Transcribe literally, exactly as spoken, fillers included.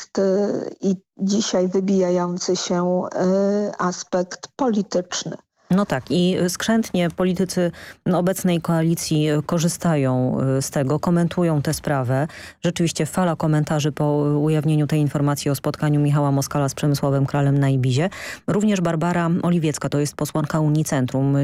jest i dzisiaj wybijający się aspekt polityczny. No tak i skrzętnie politycy obecnej koalicji korzystają z tego, komentują tę sprawę. Rzeczywiście fala komentarzy po ujawnieniu tej informacji o spotkaniu Michała Moskala z Przemysławem Kralem na Ibizie. Również Barbara Oliwiecka, to jest posłanka Unicentrum,